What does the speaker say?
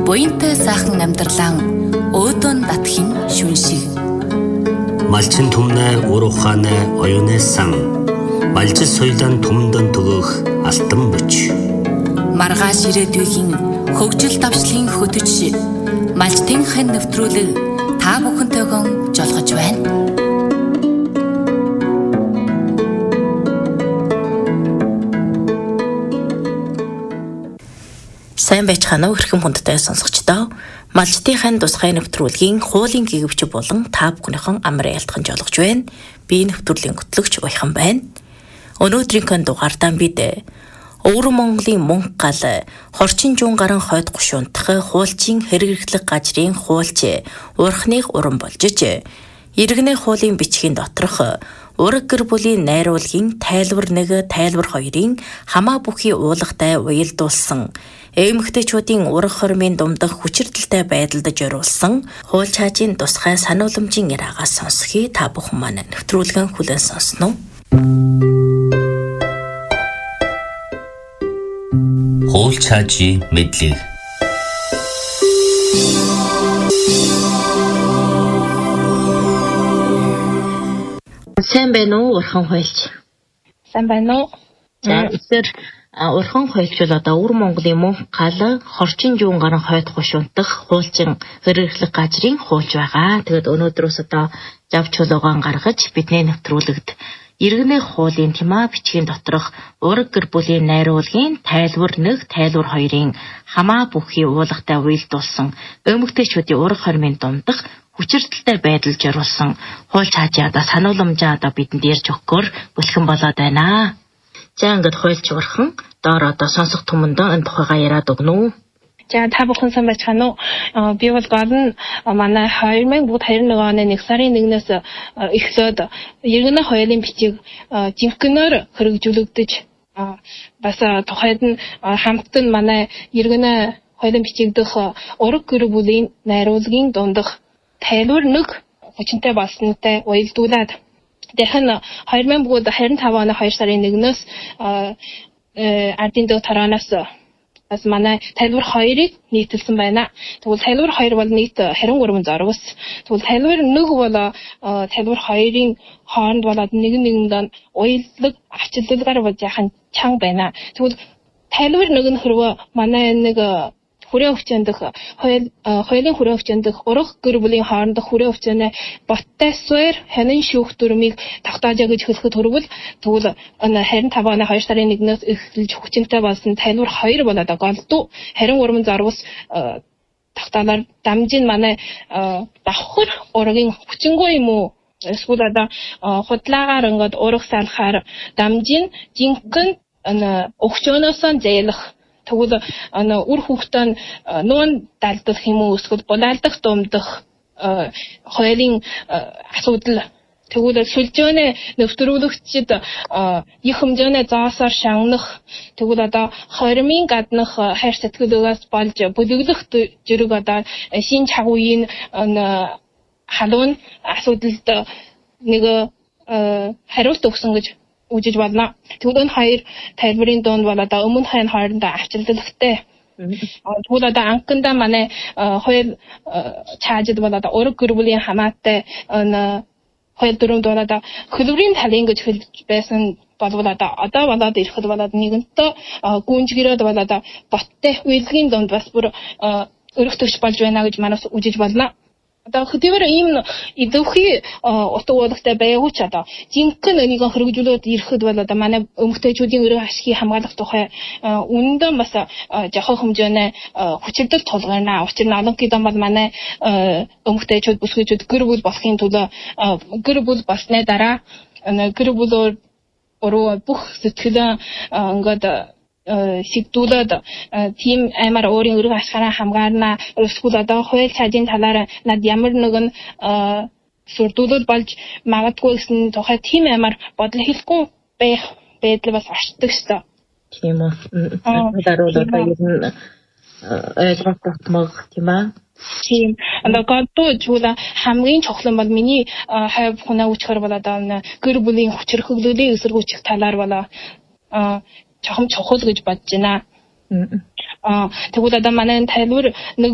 Буянтай сайхан амьдралан өөдөн татхин шүн шиг. Малчин түмнэ ур ухаанэ оюунэ сан. Малжил соёлын түмдэн төгөх алтан бүч. Маргааш ирээдүйн хөгжил давшлын хөтөч малчтын хэн нэвтрүүлэг та бүхэнтэйгэн жолгож байна. Сайн байцгаана уу хэрхэн хүндтэй сонсогчдоо. Малчтын хэн тусгай нэвтрүүлгийн хуулийн гэгвч болон та бүхнийхэн амар ялтхан жолгож байна. Би нэвтрүүлгийн хөтлөгч Уяхан байна. Өнөөдрийн дугаартаа бид Өвөр Монголын мөнх гал хорчин жуун гарын хойд гушуунтах хуулчин хэрэглэх гажрын хуулч урхных уран болжж иргэнэ хуулийн бичгийн доторх ураг гэр бүлийн найруулгын тайлбар 1, тайлбар 2-ын хамаа бүхий уулгатай уялдуулсан эмэгтэйчүүдийн ураг хормын думдах хүчирдэлтэй байдалд зориулсан хууль чаажийн тусгай сануулмжийн яраагаас сонсхий та бүхэн маань нэвтрүүлгэн хүлээн сонсноо. Хууль чаажийн мэдлэг. Сайн байна уу урхан хуульч? Сайн байна уу? За эсэр урхан хуульч бол одоо Өвөр Монголын мөнх гал хорчин жуун гарын хойд гушуунтах хуулчин хэрэглэх гажрын хуулч байгаа. Тэгэд өнөөдрөөс одоо жав чулуугаан гаргаж бидний нэвтрүүлэгт иргэнэ хуулийн тэмээ бичгийн доторх ураг гэр бүлийн найруулгын тайлбар 1, тайлбар 2-ын хамаа бүхий уулгатай уялдуулсан эмэгтэйчүүдийн ураг хормын думдах хүчирдэлтэй байдал зориулсан хууль чаажийн одоо санууламжаа одоо бидэнд ярьж өгөхөөр бэлхэн болоод байна. За ингээд хуульч урхан доор одоо сонсох түмэндээ энэ тухайгаа яриад өгнө үү? За та бүхэн сайн байцгаана уу? Би бол гол нь манай 2021 оны 1 сарын 1-ээс эхлээд иргэнэ хуулийн бичиг жинхэнээр хэрэгжүүлэгдэж бас тухайд нь хамтд нь манай иргэнэ хуулийн бичиг дэх ураг гэр бүлийн найруулгын дундах тайлбар 1 хүчинтэй болсонтой уялдуулаад дахин 2025 оны 2 сарын 1-ээс ардын доктороноос бас манай тайлбар 2-ыг нийтэлсэн байна. Тэгвэл тайлбар 2 бол нийт 23 зоргос. Тэгвэл тайлбар 1 бол тайлбар 2-ын хооронд болоод нэгэндээ уялдлаг авчилгалгаар болж яхан чанга байна. Тэгвэл тайлбар 1 нь хэрвээ манай нэг хүрээ өвчнөдөх хуулийн хүрээ өвчнөдөх ураг гэр бүлийн хоорондох хүрээ өвчнөө боттой суурь хянан шүүх дүрмийг тогтоожоо гэж хэлэхэд хүрвэл тэгвэл 25 оны 2 сарын 1-ээс эхэлж хүчинтэй болсон тайлбар 2 болоод голдуу 23 зоргос тогтоолоор дамжин манай давхар ургийн хүчингүй юм уу эсвэл одоо худлаагаар ингээд ураг салахаар дамжин жинхэнэ өгчөөнөөс зээлэх тэгвэл үр хүүхдэн нуун далдах юм уу эсвэл булаалдах думдах хуулийн асуудал тэгвэл сүлжээний нэвтрүүлэгчид их хэмжээний заасаар шагнах тэгвэл одоо хормын гаднах хайр сэтгэлээс болж бүлэглэх зэрэг одоо шин чагуугийн халуун асуудалд нэг хариулт өгсөн гэж үжиж байна. Тэгвэл энэ хоёр тайлбарын донд бол одоо өмнө хайн хоорондоо авчилгалтай. Тэгвэл одоо анхандаа манай хууль чаажид бол одоо ураг гэр бүлийн хамаатай хууль дүрмд бол одоо хөлбөрийн талын гэж хэлж байсан болвол одоо болоод ирэхэд бол нэгэнтээ гүнжгэрээд бол одоо боттой үйлгийн донд бас бүр өргөтөгч болж байна гэж манаас үжиж болно. Одоо хөдөлгөөр ийм идэвхий утга уулагтай байгуу ч одоо жинхэнэ энийг хэрэгжүүлээд ирэхэд бол одоо манай эмэгтэйчүүдийн өрөө ашигыг хамгаалах тухай үнэндээ бас жоохон хэмжээний хүчирдэл тулгарна. Учир нь олон хэдэн бол манай эмэгтэйчүүд бүсгүйчүүд гэр бүл болохын тулд гэр бүл болсны дараа гэр бүлөөр бүх сэтгэлээ ингээд сэгдүүлээд тийм аймаар өөрийн өрөө ашгараа хамгаарна. Эсвэл одоо хууль чаажийн талаар над ямар нэгэн сүрдүүлэл болж магадгүй гэсэн тухай тийм аймаар бодол хэлэхгүй байх байдал бас оршдог шүү. Тийм үү. Даруул одоо ер нь ойлгох татмаг тийм аа. Тийм. Гадуу зүйл хамгийн чухал нь бол миний хайр бүхнээ үчхэр бол одоо гэр бүлийн хүчирхөглөлийн эсэргүүцэх талаар бол чухал гэж бодож байна. Тэгвэл одоо манай тайлбар нэг